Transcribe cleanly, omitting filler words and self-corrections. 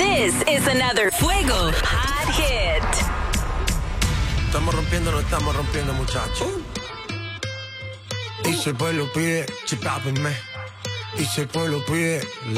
This is another Fuego Hot Hit. Estamos rompiendo, no estamos rompiendo, muchachos. Y si el pueblo pide, chipápenme. Y si el pueblo pide,